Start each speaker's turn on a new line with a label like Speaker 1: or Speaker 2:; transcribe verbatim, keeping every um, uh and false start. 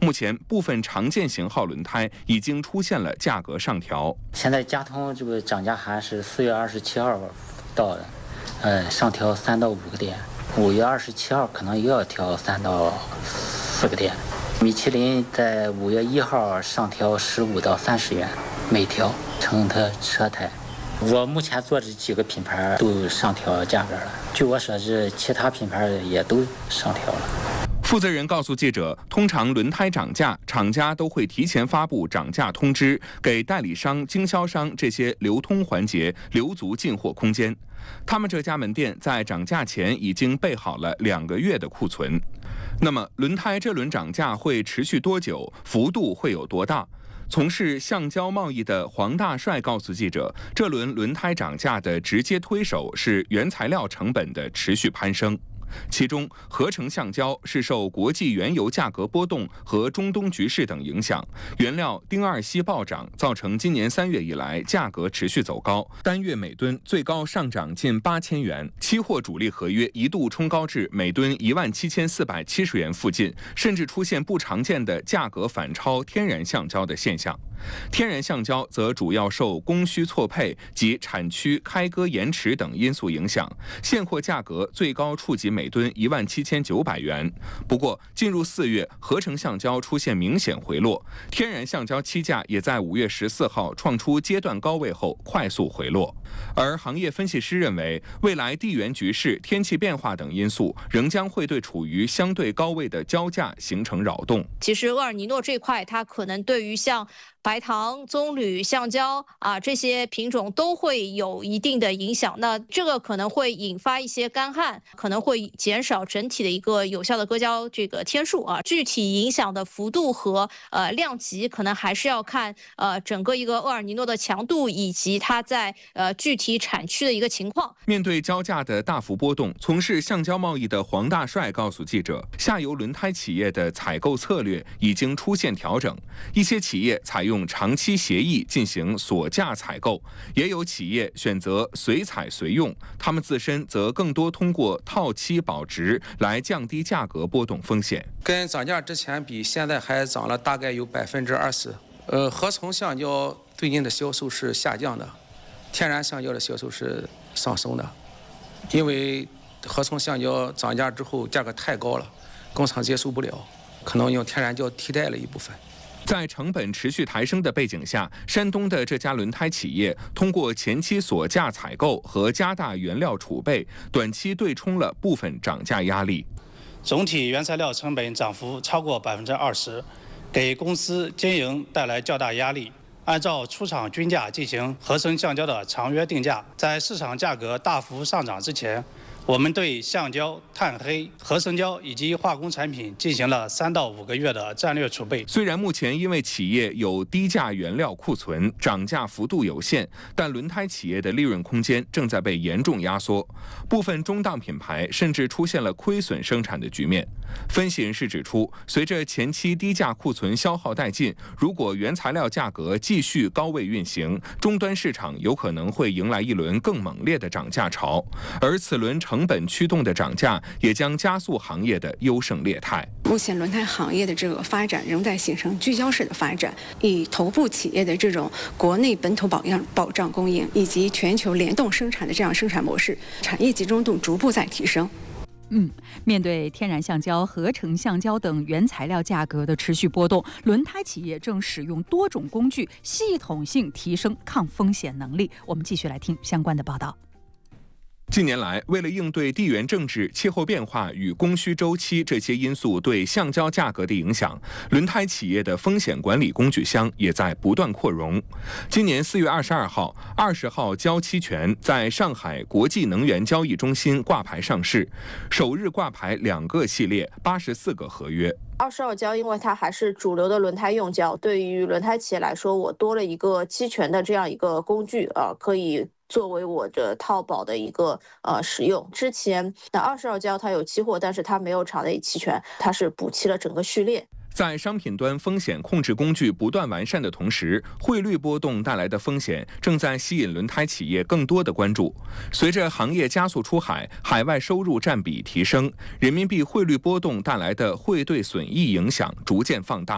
Speaker 1: 目前部分常见型号轮胎已经出现了价格上调。
Speaker 2: 现在佳通这个涨价函是四月二十七号到的，呃，上调三到五个点，五月二十七号可能又要调三到四个点。米其林在五月一号上调十五到三十元每条乘的车胎。我目前做这几个品牌都上调价格了，据我所知，其他品牌也都上调了。
Speaker 1: 负责人告诉记者，通常轮胎涨价，厂家都会提前发布涨价通知，给代理商、经销商这些流通环节留足进货空间。他们这家门店在涨价前已经备好了两个月的库存。那么，轮胎这轮涨价会持续多久？幅度会有多大？从事橡胶贸易的黄大帅告诉记者，这轮轮胎涨价的直接推手是原材料成本的持续攀升。其中，合成橡胶是受国际原油价格波动和中东局势等影响，原料丁二烯暴涨，造成今年三月以来价格持续走高，单月每吨最高上涨近八千元，期货主力合约一度冲高至每吨一万七千四百七十元附近，甚至出现不常见的价格反超天然橡胶的现象。天然橡胶则主要受供需错配及产区开割延迟等因素影响，现货价格最高触及每吨一万七千九百元。不过，进入四月，合成橡胶出现明显回落，天然橡胶期价也在五月十四号创出阶段高位后快速回落。而行业分析师认为，未来地缘局势、天气变化等因素仍将会对处于相对高位的胶价形成扰动。
Speaker 3: 其实厄尔尼诺这块，它可能对于像白糖、棕榈、橡胶啊这些品种都会有一定的影响。那这个可能会引发一些干旱，可能会减少整体的一个有效的割胶这个天数啊。具体影响的幅度和呃量级，可能还是要看呃整个一个厄尔尼诺的强度以及它在呃具体产区的一个情况。
Speaker 1: 面对胶价的大幅波动，从事橡胶贸易的黄大帅告诉记者，下游轮胎企业的采购策略已经出现调整，一些企业采用长期协议进行锁价采购，也有企业选择随采随用，他们自身则更多通过套期保值来降低价格波动风险。
Speaker 4: 跟涨价之前比，现在还涨了大概有百分之二十。呃，合成橡胶最近的销售是下降的，天然橡胶的销售是上升的，因为合成橡胶涨价之后价格太高了，工厂接受不了，可能用天然胶替代了一部分。
Speaker 1: 在成本持续抬升的背景下，山东的这家轮胎企业通过前期锁价采购和加大原料储备，短期对冲了部分涨价压力。
Speaker 5: 总体原材料成本涨幅超过百分之二十，给公司经营带来较大压力。按照出厂均价进行合成橡胶的长约定价，在市场价格大幅上涨之前，我们对橡胶、碳黑、合成胶以及化工产品进行了三到五个月的战略储备。
Speaker 1: 虽然目前因为企业有低价原料库存，涨价幅度有限，但轮胎企业的利润空间正在被严重压缩，部分中档品牌甚至出现了亏损生产的局面。分析人士指出，随着前期低价库存消耗殆尽，如果原材料价格继续高位运行，终端市场有可能会迎来一轮更猛烈的涨价潮，而此轮成本驱动的涨价也将加速行业的优胜劣汰。
Speaker 6: 目前轮胎行业的这个发展仍在形成聚焦式的发展，以头部企业的这种国内本土保障保障供应以及全球联动生产的这样生产模式，产业集中度逐步在提升。
Speaker 7: 嗯，面对天然橡胶、合成橡胶等原材料价格的持续波动，轮胎企业正使用多种工具，系统性提升抗风险能力。我们继续来听相关的报道。
Speaker 1: 近年来，为了应对地缘政治、气候变化与供需周期这些因素对橡胶价格的影响，轮胎企业的风险管理工具箱也在不断扩容。今年四月二十二号、二十号胶期权在上海国际能源交易中心挂牌上市，首日挂牌两个系列，八十四个合约。
Speaker 3: 二十号胶因为它还是主流的轮胎用胶，对于轮胎企业来说，我多了一个期权的这样一个工具啊、呃，可以作为我的套保的一个呃使用。之前那二十号胶它有期货，但是它没有场内期权，它是补齐了整个序列。
Speaker 1: 在商品端风险控制工具不断完善的同时，汇率波动带来的风险正在吸引轮胎企业更多的关注。随着行业加速出海，海外收入占比提升，人民币汇率波动带来的汇兑损益影响逐渐放大。